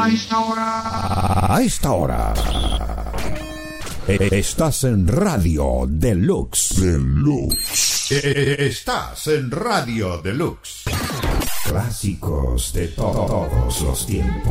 A esta hora. Estás en Radio Deluxe. Estás en Radio Deluxe. Clásicos de todos los tiempos.